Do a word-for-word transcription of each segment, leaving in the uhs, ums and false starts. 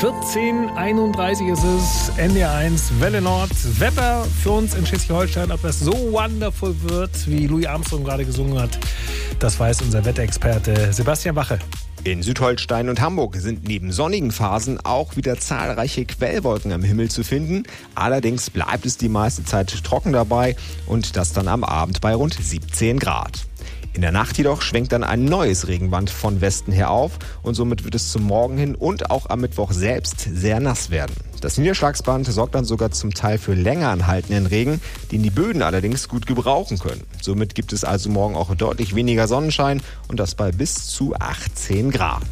vierzehn Uhr einunddreißig ist es, N D R eins, Welle Nord. Wetter für uns in Schleswig-Holstein, ob das so wonderful wird, wie Louis Armstrong gerade gesungen hat, das weiß unser Wetterexperte Sebastian Wache. In Südholstein und Hamburg sind neben sonnigen Phasen auch wieder zahlreiche Quellwolken am Himmel zu finden. Allerdings bleibt es die meiste Zeit trocken dabei und das dann am Abend bei rund siebzehn Grad. In der Nacht jedoch schwenkt dann ein neues Regenband von Westen her auf und somit wird es zum Morgen hin und auch am Mittwoch selbst sehr nass werden. Das Niederschlagsband sorgt dann sogar zum Teil für länger anhaltenden Regen, den die Böden allerdings gut gebrauchen können. Somit gibt es also morgen auch deutlich weniger Sonnenschein und das bei bis zu achtzehn Grad.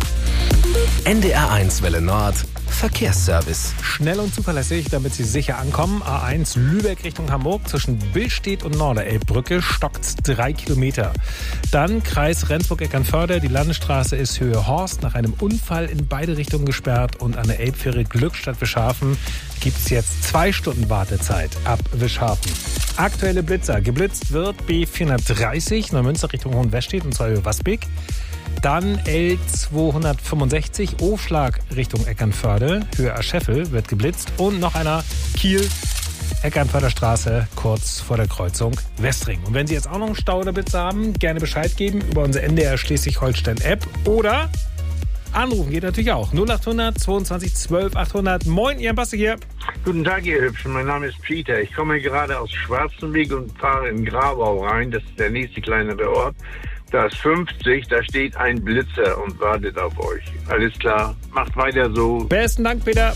N D R eins Welle Nord Verkehrsservice. Schnell und zuverlässig, damit Sie sicher ankommen. A eins Lübeck Richtung Hamburg zwischen Billstedt und Norderelbbrücke stockt drei Kilometer. Dann Kreis Rendsburg-Eckernförde. Die Landesstraße ist Höhe Horst nach einem Unfall in beide Richtungen gesperrt und an der Elbfähre Glückstadt-Wischhafen gibt es jetzt zwei Stunden Wartezeit ab Wischhafen. Aktuelle Blitzer. Geblitzt wird B vierhundertdreißig Neumünster Richtung Hohenwestedt und zwar Höhe Wasbeck. Dann L zweihundertfünfundsechzig Aufschlag Richtung Eckernförde, Höhe Ascheffel wird geblitzt und noch einer Kiel, Eckernförder Straße, kurz vor der Kreuzung Westring. Und wenn Sie jetzt auch noch einen Stau oder Blitzer haben, gerne Bescheid geben über unsere N D R Schleswig-Holstein App oder anrufen geht natürlich auch. null achthundert zweiundzwanzig zwölf achthundert. Moin, Ian Basse hier. Guten Tag, ihr Hübschen. Mein Name ist Peter. Ich komme gerade aus Schwarzenberg und fahre in Grabau rein. Das ist der nächste kleinere Ort. Da ist fünfzig, da steht ein Blitzer und wartet auf euch. Alles klar, macht weiter so. Besten Dank, Peter.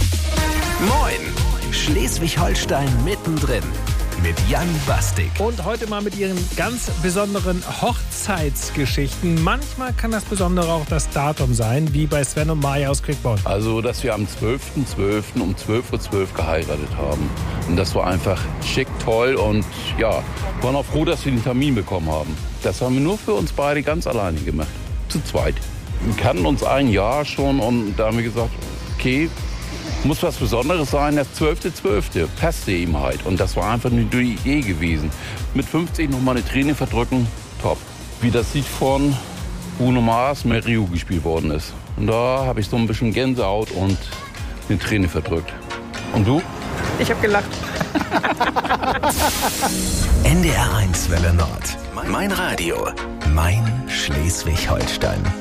Moin, Schleswig-Holstein mittendrin mit Jan Bastik. Und heute mal mit ihren ganz besonderen Hochzeitsgeschichten. Manchmal kann das Besondere auch das Datum sein, wie bei Sven und Maya aus Quickborn. Also, dass wir am zwölften zwölften um zwölf Uhr zwölf geheiratet haben. Und das war einfach schick, toll und ja, wir waren auch froh, dass wir den Termin bekommen haben. Das haben wir nur für uns beide ganz alleine gemacht, zu zweit. Wir kannten uns ein Jahr schon und da haben wir gesagt, okay, muss was Besonderes sein, das zwölfte zwölfte passte ihm halt. Und das war einfach eine Idee gewesen. Mit fünfzig noch mal eine Träne verdrücken, top. Wie das Lied von Bruno Mars, Mario gespielt worden ist. Und da habe ich so ein bisschen Gänsehaut und eine Träne verdrückt. Und du? Ich habe gelacht. N D R eins Welle Nord. Mein Radio. Mein Schleswig-Holstein.